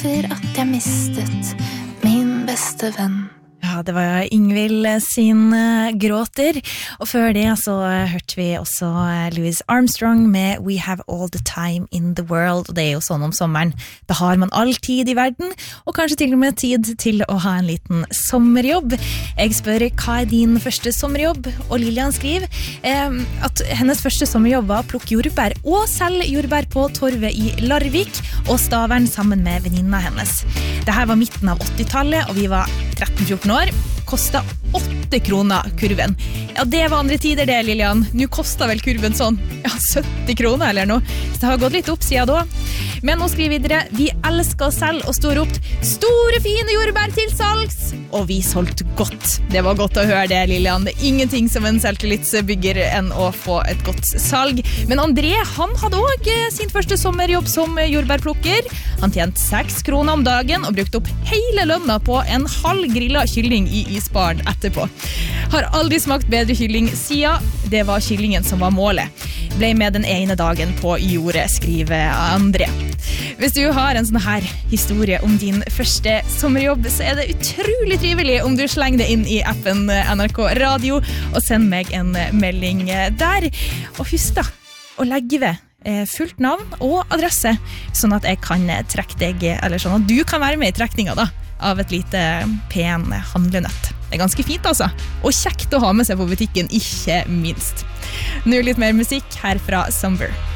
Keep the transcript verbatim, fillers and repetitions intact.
etter at jeg mistet min beste venn. Ja, det var Ingvild sin uh, gråter, og før det så uh, hørte vi også uh, Louis Armstrong med We Have All the Time in the World, og det er jo sånn om sommeren, da har man all tid i verden, og kanskje til og med tid til å ha en liten sommerjobb. Jeg spør, hva er din første sommerjobb? Og Lilian skriver eh, at hennes første sommerjobb var å plukke jordbær og selge jordbær på torvet i Larvik, og Stavern sammen med venninna hennes. Dette var midten av åttitallet, og vi var tretten fjorten år, kostet åtte kroner kurven. Ja, det var andre tider det, Lilian. Nå kostet vel kurven sånn, ja, sytti kroner eller noe. Så det har gått litt opp siden da. Men nå skriver videre, vi elsker oss selv og står opp store fine jordbær til salgs. Og vi solgte godt. Det var godt å høre det, Lilian. Det er ingenting som en selvtillitsbygger enn å få et godt salg. Men André, han hadde også sin første sommerjobb som jordbærplukker. Han tjente seks kroner om dagen og brukte opp hele lønna på en halv grillet kylling i isbaren etterpå. Har aldri smakt bedre kylling siden. Det var kyllingen som var målet. Ble med den ene dagen på jordet, skriver André. Hvis du har en sånn her historie om din første sommerjobb, så er det utrolig trivelig om du slenger det inn i appen N R K Radio og send meg en melding der. Og husk da, å legge ved fullt navn og adresse, sånn at jeg kan trekke deg, eller sånn at du kan være med i trekninga da, av et lite pen handlenøtt. Det er ganske fint altså, og kjekt å ha med seg på butikken, ikke minst. Nå litt mer musikk her fra Summer.